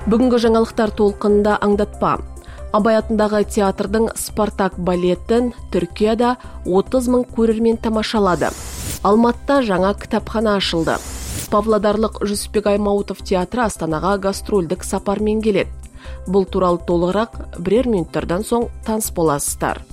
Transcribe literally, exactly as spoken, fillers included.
Бүгінгі жаңалықтар толқынында аңдатпа. Абай атындағы театрдың Спартак балетін Түркияда отыз мың көрермен тамашалады. Алматыда жаңа кітапхана ашылды. Павлодарлық Жүсіпбек Аймауытов театры Астанаға гастрольдік сапармен келеді. Бұл туралы толығырақ бірер минуттардан соң таныс боласыздар.